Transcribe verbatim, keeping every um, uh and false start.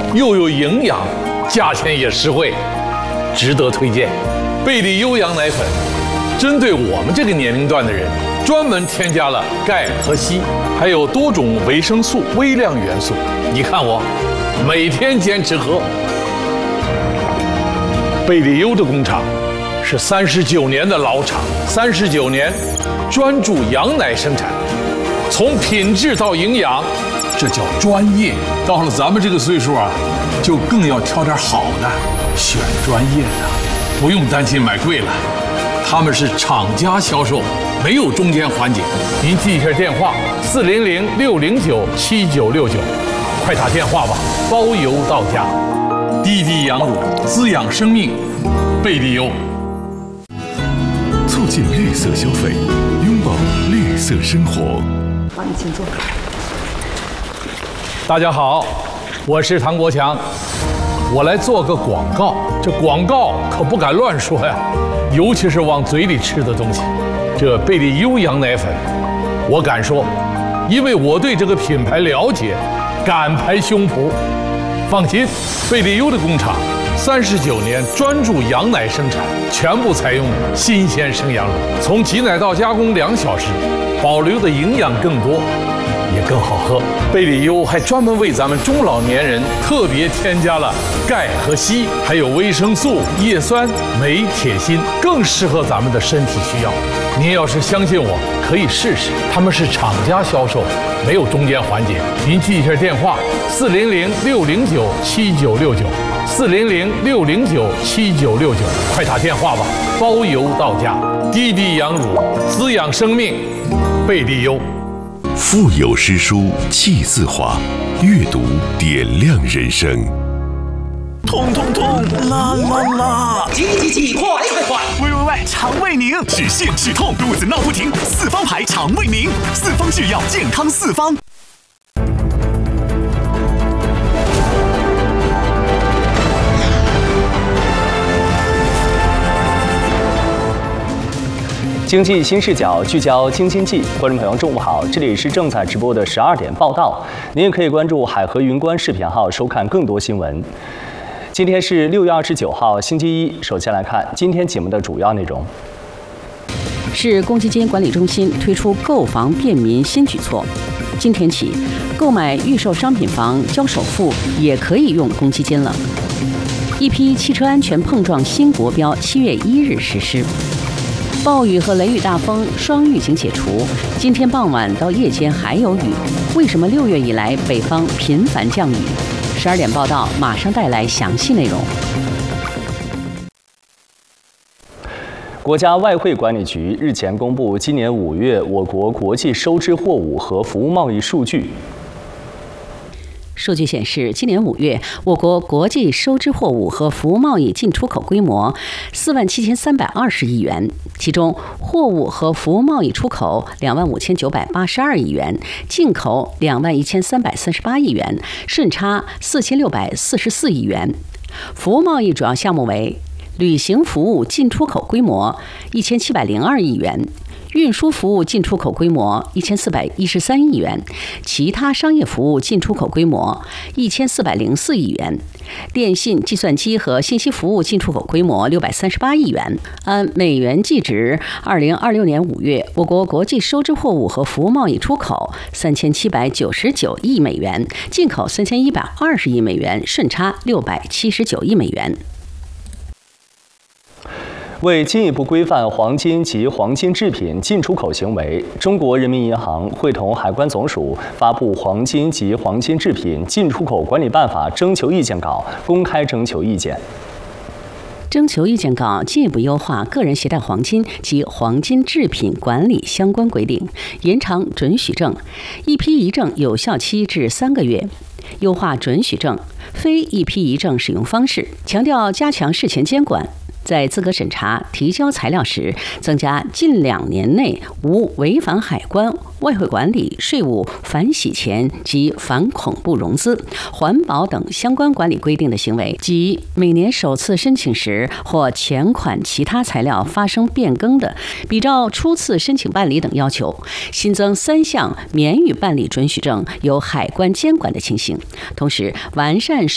又有营养，价钱也实惠，值得推荐。贝利优羊奶粉，针对我们这个年龄段的人，专门添加了钙和硒，还有多种维生素、微量元素。你看我，每天坚持喝。贝利优的工厂是三十九年的老厂，三十九年专注羊奶生产，从品质到营养，这叫专业。到了咱们这个岁数啊，就更要挑点好的，选专业的，不用担心买贵了。他们是厂家销售，没有中间环节。您记一下电话：四零零六零九七九六九，快打电话吧，包邮到家。滴滴羊乳滋养生命，贝利优。 促进绿色消费，拥抱绿色生活。 好，你请坐。 大家好，我是唐国强，我来做个广告。这广告可不敢乱说呀，尤其是往嘴里吃的东西。这贝利优羊奶粉，我敢说，因为我对这个品牌了解，敢拍胸脯。放心，贝利优的工厂三十九年专注羊奶生产，全部采用新鲜生羊乳，从挤奶到加工两小时，保留的营养更多，也更好喝。贝利优还专门为咱们中老年人特别添加了钙和硒，还有维生素、叶酸、镁、铁、锌，更适合咱们的身体需要。您要是相信我，可以试试。他们是厂家销售，没有中间环节。您记一下电话：四零零六零九七九六九，四零零六零九七九六九，快打电话吧，包邮到家。滴滴羊乳滋养生命，贝利优。 腹有诗书气自华，阅读点亮人生。 痛痛痛，啦啦啦！ 急急急，快快快！ 喂喂喂，肠胃宁，止泻止痛，肚子闹不停，四方牌肠胃宁，四方制药，健康四方。 经济新视角聚焦京津冀，观众朋友中午好，这里是正在直播的十二点报道，您也可以关注海河云观视频号收看更多新闻。今天是六月二十九号，星期一。首先来看今天节目的主要内容。 市公积金管理中心推出购房便民新举措，今天起，购买预售商品房交首付也可以用公积金了。一批汽车安全碰撞新国标七月一日实施。暴雨和雷雨大风双预警解除，今天傍晚到夜间还有雨。为什么六月以来北方频繁降雨？十二点报道马上带来详细内容。 国家外汇管理局日前公布今年五月我国国际收支货物和服务贸易数据。 数据显示，今年五月，我国国际收支货物和服务贸易进出口规模四万七千三百二十亿元，其中货物和服务贸易出口两万五千九百八十二亿元，进口两万一千三百三十八亿元，顺差四千六百四十四亿元。服务贸易主要项目为旅行服务进出口规模一千七百零二亿元。运输服务进出口规模一千四百一十三亿元，其他商业服务进出口规模一千四百零四亿元，电信、计算机和信息服务进出口规模六百三十八亿元。按美元计值，二零二六年五月，我国国际收支货物和服务贸易出口三千七百九十九亿美元，进口三千一百二十亿美元，顺差六百七十九亿美元。 为进一步规范黄金及黄金制品进出口行为，中国人民银行会同海关总署发布《黄金及黄金制品进出口管理办法》征求意见稿，公开征求意见。 征求意见稿进一步优化个人携带黄金及黄金制品管理相关规定，延长准许证一批一证有效期至三个月，优化准许证非一批一证使用方式，强调加强事前监管。在资格审查、提交材料时，增加近两年内无违反海关、外汇管理、税务、反洗钱及反恐怖融资、环保等相关管理规定的行为，及每年首次申请时或前款其他材料发生变更的，比照初次申请办理等要求，新增三项免予办理准许证由海关监管的情形。同时，完善